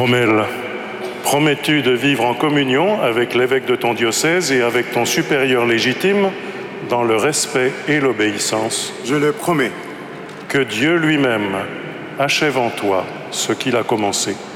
Rommel, promets-tu de vivre en communion avec l'évêque de ton diocèse et avec ton supérieur légitime dans le respect et l'obéissance? Je le promets. Que Dieu lui-même achève en toi ce qu'il a commencé.